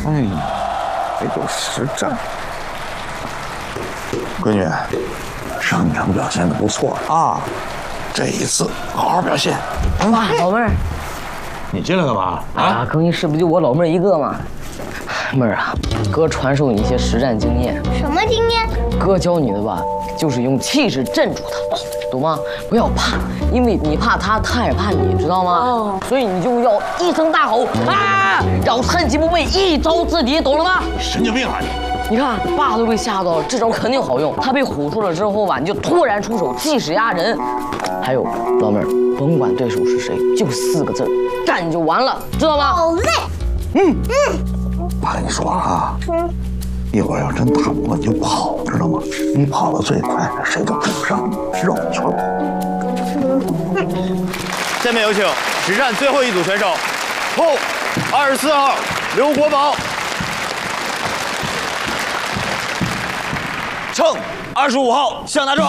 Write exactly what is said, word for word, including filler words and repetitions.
哎，这就实战。闺女，上一场表现的不错啊，这一次好好表现。 哇，老妹儿， 你进来干嘛啊？更衣室不就我老妹儿一个吗？妹儿啊，哥传授你一些实战经验。 什么经验？ 哥教你的吧，就是用气势镇住他，懂吗？不要怕，因为你怕他，他也怕你，知道吗？哦。所以你就要一声大吼啊，让趁其不备，一招制敌，懂了吗？ 神经病啊你！ 你看，爸都被吓到了，这招肯定好用。他被唬住了之后吧，你就突然出手，气势压人。还有，老妹儿，甭管对手是谁，就四个字，干就完了，知道吗？ 好嘞。 嗯嗯。爸跟你说啊，嗯，一会儿要真打不过你就跑，知道吗？你跑得最快，谁就跟不上你，绕一圈跑。 下面有请实战最后一组选手，后二十四号刘国宝。 乘二十五号向大壮。